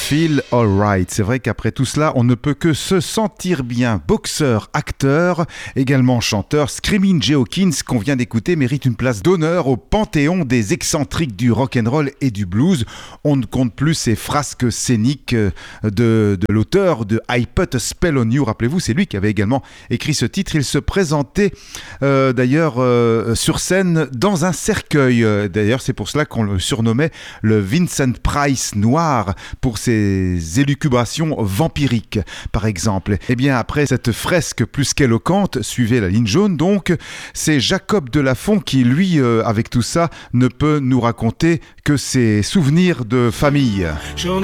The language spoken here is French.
Feel Alright. C'est vrai qu'après tout cela, on ne peut que se sentir bien. Boxeur, acteur, également chanteur, Screaming Jay Hawkins, qu'on vient d'écouter, mérite une place d'honneur au panthéon des excentriques du rock'n'roll et du blues. On ne compte plus ces frasques scéniques de l'auteur de I Put a Spell on You. Rappelez-vous, c'est lui qui avait également écrit ce titre. Il se présentait d'ailleurs sur scène dans un cercueil. D'ailleurs, c'est pour cela qu'on le surnommait le Vincent Price noir, pour ses élucubrations vampiriques, par exemple. Eh bien, après cette fresque plus qu'éloquente, suivez la ligne jaune, donc, c'est Jacob Delafont qui, lui, avec tout ça, ne peut nous raconter que ses souvenirs de famille.